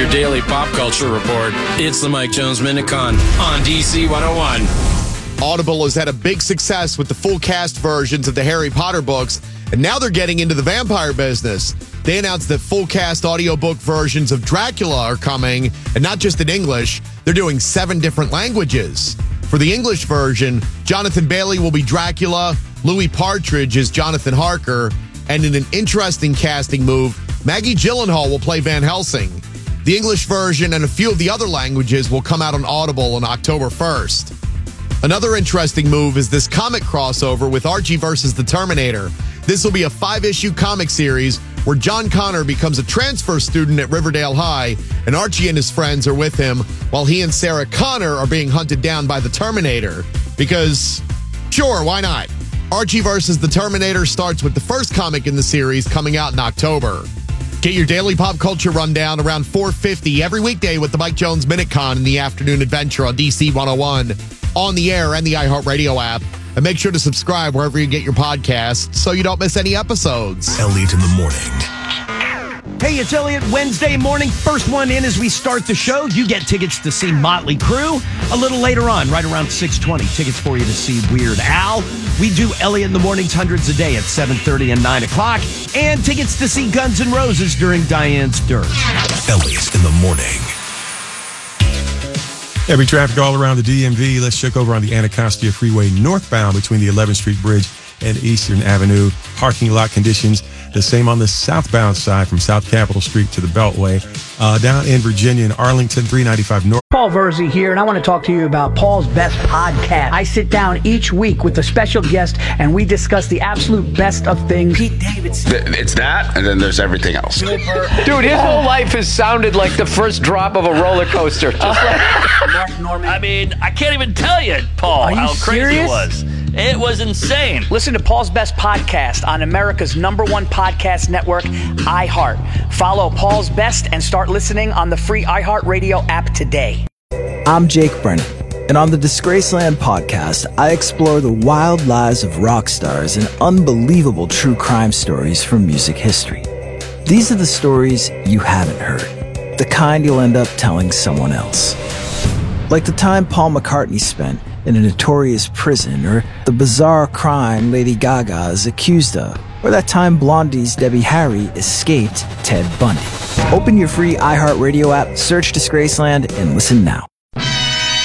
your daily pop culture report. It's the Mike Jones Minute Con on DC 101. Audible has had a big success with the full cast versions of the Harry Potter books, and now they're getting into the vampire business. They announced that full cast audiobook versions of Dracula are coming, and not just in English, they're doing 7 different languages. For the English version, Jonathan Bailey will be Dracula, Louis Partridge is Jonathan Harker, and in an interesting casting move, Maggie Gyllenhaal will play Van Helsing. The English version and a few of the other languages will come out on Audible on October 1st. Another interesting move is this comic crossover with Archie vs. the Terminator. This will be a 5-issue comic series where John Connor becomes a transfer student at Riverdale High, and Archie and his friends are with him while he and Sarah Connor are being hunted down by the Terminator. Because, sure, why not? Archie vs. the Terminator starts with the first comic in the series coming out in October. Get your daily pop culture rundown around 4:50 every weekday with the Mike Jones Minute Con in the afternoon adventure on DC 101, on the air and the iHeartRadio app. And make sure to subscribe wherever you get your podcasts so you don't miss any episodes. Elliot in the morning. Hey, it's Elliot. Wednesday morning, first one in as we start the show. You get tickets to see Motley Crue a little later on, right around 6:20. Tickets for you to see Weird Al. We do Elliot in the mornings hundreds a day at 7:30 and 9 o'clock. And tickets to see Guns N' Roses during Diane's Dirt. Elliot in the morning. Heavy traffic all around the DMV. Let's check over on the Anacostia Freeway northbound between the 11th Street Bridge and Eastern Avenue. Parking lot conditions the same on the southbound side from South Capitol Street to the Beltway. Down in Virginia and Arlington, 395 North. Paul Verzi here, and I want to talk to you about Paul's Best Podcast. I sit down each week with a special guest, and we discuss the absolute best of things. Pete Davidson. It's that, and then there's everything else. Dude, his whole life has sounded like the first drop of a roller coaster. Just like Mark Norman. I mean, I can't even tell you, Paul, how crazy it was. It was insane. Listen to Paul's Best Podcast on America's #1 podcast network, iHeart. Follow Paul's Best and start listening on the free iHeartRadio app today. I'm Jake Brennan, and on the Disgraceland podcast, I explore the wild lives of rock stars and unbelievable true crime stories from music history. These are the stories you haven't heard, the kind you'll end up telling someone else. Like the time Paul McCartney spent in a notorious prison, or the bizarre crime Lady Gaga is accused of, or that time Blondie's Debbie Harry escaped Ted Bundy. Open your free iHeartRadio app, search Disgraceland, and listen now.